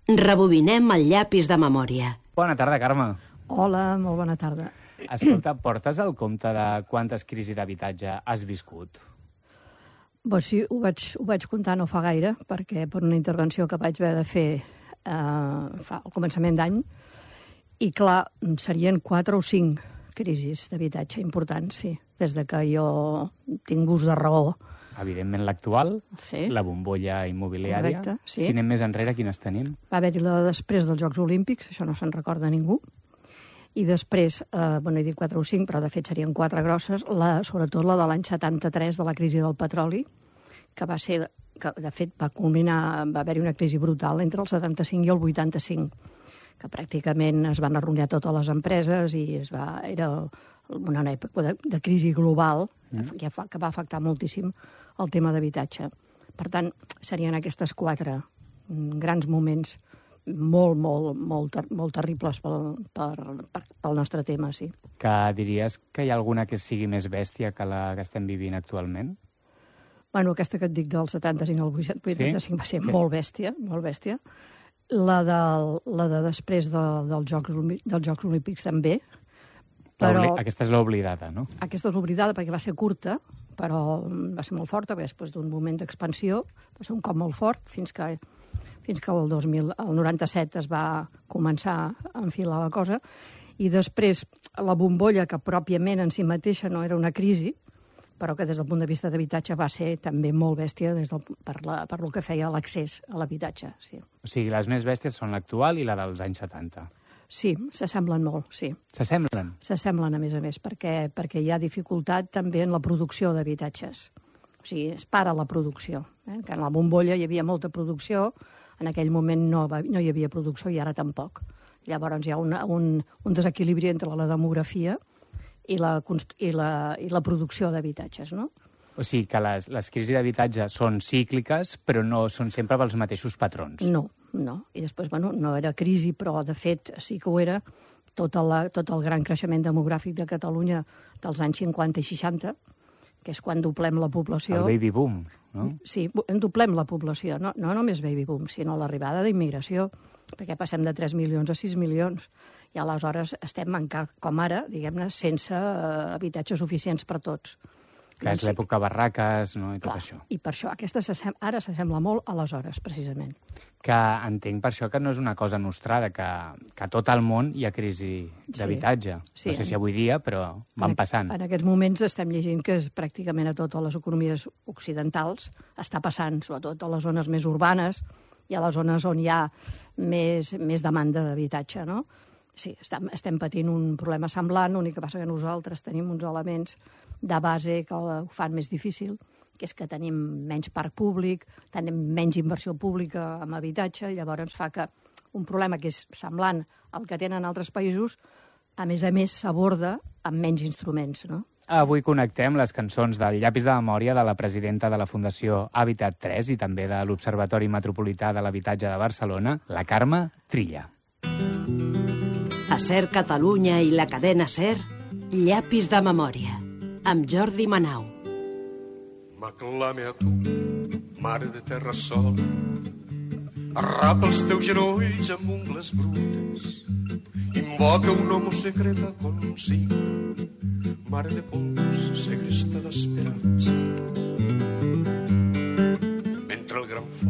Rebobinem el llapis de memòria. Bona tarda, Carme. Hola, molt bona tarda. Escolta, portes el compte de quantes crisis d'habitatge has viscut? Sí, ho vaig comptar no fa gaire, perquè per una intervenció que vaig haver de fer al començament d'any, i clar, serien 4 o 5 crisis d'habitatge importants, sí, des de que jo tinc ús de raó. Evidentment l'actual, Sí. la bombolla immobiliària. Correcte, sí. Si anem més enrere, quines tenim? Va haver-hi la de després dels Jocs Olímpics, això no se'n recorda ningú, i després, he dit 4 o 5, però de fet serien 4 grosses, sobretot la de l'any 73, de la crisi del petroli, que de fet va culminar, va haver-hi una crisi brutal entre el 75 i el 85, que pràcticament es van arruïnar totes les empreses i era una època de crisi global que va afectar moltíssim el tema d'habitatge. Per tant, serien aquestes 4 grans moments molt terribles pel nostre tema, sí. Que diries que hi ha alguna que sigui més bèstia que la que estem vivint actualment? Aquesta que et dic del 75 al 85 Sí? va ser molt bèstia, molt bèstia. La de després dels Jocs Olímpics també, però Aquesta és l'oblidada, no? aquesta és oblidada perquè va ser curta, però va ser molt forta, perquè després d'un moment d'expansió va ser un cop molt fort, fins que el 97 es va començar a enfilar la cosa, i després la bombolla, que pròpiament en si mateixa no era una crisi, però que des del punt de vista d'habitatge va ser també molt bèstia per lo que feia l'accés a l'habitatge. Sí. O sigui, les més bèsties són l'actual i la dels anys 70. Sí, s'assemblen molt, sí. S'assemblen? S'assemblen, a més, perquè hi ha dificultat també en la producció d'habitatges. O sigui, es para la producció. Que en la bombolla hi havia molta producció, en aquell moment no hi havia producció i ara tampoc. Llavors hi ha un desequilibri entre la demografia i la producció d'habitatges, no? O sigui que les crisis d'habitatge són cícliques, però no són sempre pels mateixos patrons. No. I després, no era crisi, però de fet sí que ho era, tot el gran creixement demogràfic de Catalunya dels anys 50 i 60, que és quan doblem la població. El baby boom, no? Sí, doblem la població, no només baby boom, sinó l'arribada d'immigració, perquè passem de 3 milions a 6 milions, i aleshores estem encara, com ara, diguem-ne, sense habitatges suficients per tots. Que és l'època barraques, no? I tot Clar, això. i per això aquesta ara s'assembla molt aleshores, precisament. Que entenc per això que no és una cosa nostrada, que a tot el món hi ha crisi d'habitatge. Sí. No sé si avui dia, però van passant. En aquests moments estem llegint que pràcticament a totes les economies occidentals està passant, sobretot a les zones més urbanes i a les zones on hi ha més demanda d'habitatge, no? Sí, estem patint un problema semblant, l'únic que passa que nosaltres tenim uns elements de base que ho fan més difícil, que és que tenim menys parc públic, tenim menys inversió pública en habitatge, i llavors ens fa que un problema que és semblant al que tenen altres països, a més s'aborda amb menys instruments, no? Avui connectem les cançons del llapis de memòria de la presidenta de la Fundació Habitat 3 i també de l'Observatori Metropolità de l'Habitatge de Barcelona, la Carme Trilla. A SER Catalunya i la cadena SER, llapis de memòria, amb Jordi Manau. M'aclame a tu, mare de terra sola, arrapa els teus genolls amb ungles brutes, invoca un homo secret a consigna, mare de pols, segresta d'esperança.